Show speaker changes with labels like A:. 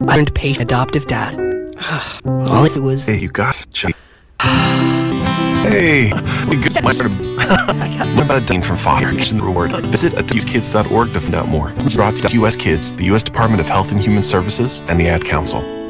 A: I learned patient adoptive dad. All it was.
B: Hey, you guys. Hey, we good. What about a Dean from Fire? The reward. Visit uskids.org to find out more. It's brought to US Kids, the U.S. Department of Health and Human Services, and the Ad Council.